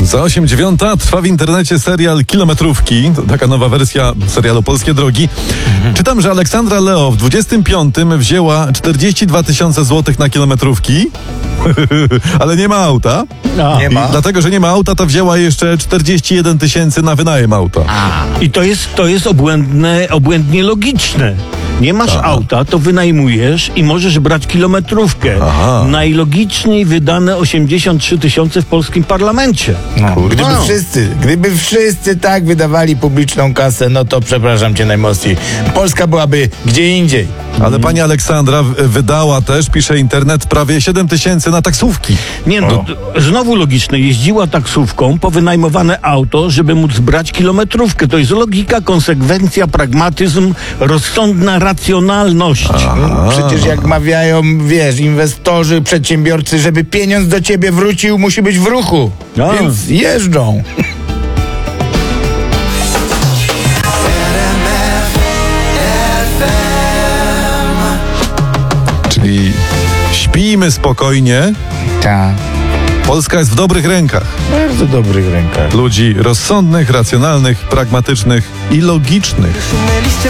Za 8:09 trwa w internecie serial Kilometrówki. To taka nowa wersja serialu Polskie Drogi. Czytam, że Aleksandra Leo w 25 wzięła 42 000 złotych na kilometrówki, ale nie ma auta. Nie ma. I dlatego, że nie ma auta, to wzięła jeszcze 41 000 na wynajem auta. I to jest obłędnie logiczne. Nie masz auta, to wynajmujesz i możesz brać kilometrówkę. Aha. Najlogiczniej wydane 83 000 w polskim parlamencie. Gdyby wszyscy tak wydawali publiczną kasę, no to przepraszam cię najmocniej. Polska byłaby gdzie indziej. Ale pani Aleksandra wydała też, pisze internet, prawie 7 000 na taksówki. Nie no, znowu logiczne. Jeździła taksówką po wynajmowane auto, żeby móc brać kilometrówkę. To jest logika, konsekwencja, pragmatyzm, rozsądna racjonalność. Przecież jak mawiają, inwestorzy, przedsiębiorcy, żeby pieniądz do ciebie wrócił, musi być w ruchu. Więc jeżdżą. Czyli śpijmy spokojnie. Tak. Polska jest w dobrych rękach. Bardzo dobrych rękach. Ludzi rozsądnych, racjonalnych, pragmatycznych i logicznych.